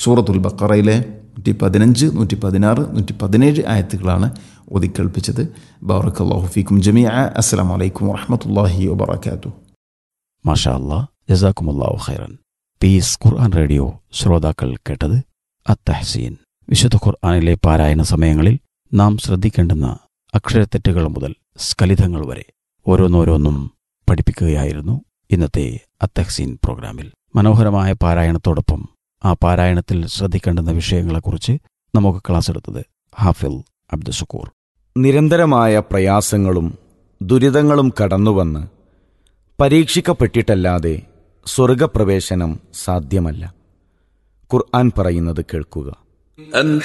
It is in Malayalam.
സൂറത്തുൽ ബഖറയിലെ 115, 116, 117 ആയത്തുകളാണ് ഓതിക്കേൾപ്പിച്ചത്. ബാറക്കല്ലാഹു ഫീക്കും ജമീഅ. അസ്സലാമു അലൈക്കും വറഹ്മത്തുള്ളാഹി വബറകാതുഹു. മാഷാ അല്ലാഹ്, ജസാക്കുമുല്ലാഹു ഖൈറൻ. പീസ് ഖുർആൻ റേഡിയോ ശ്രോതാക്കൾ കേട്ടത് അത്തഹ്സീൻ. വിശുദ്ധ ഖുർആനിലെ പാരായണ സമയങ്ങളിൽ നാം ശ്രദ്ധിക്കേണ്ടുന്ന അക്ഷരത്തെറ്റുകൾ മുതൽ സ്ഖലിതങ്ങൾ വരെ ഓരോന്നോരോന്നും പഠിപ്പിക്കുകയായിരുന്നു ഇന്നത്തെ അത്തഹ്സീൻ പ്രോഗ്രാമിൽ. മനോഹരമായ പാരായണത്തോടൊപ്പം ആ പാരായണത്തിൽ ശ്രദ്ധിക്കേണ്ടുന്ന വിഷയങ്ങളെക്കുറിച്ച് നമുക്ക് ക്ലാസ് എടുത്തത് ഹാഫിൽ അബ്ദുശുക്കൂർ. നിരന്തരമായ പ്രയാസങ്ങളും ദുരിതങ്ങളും കടന്നുവന്ന് പരീക്ഷിക്കപ്പെട്ടിട്ടല്ലാതെ സ്വർഗപ്രവേശനം സാധ്യമല്ല. ഖുർആൻ പറയുന്നത് കേൾക്കുക.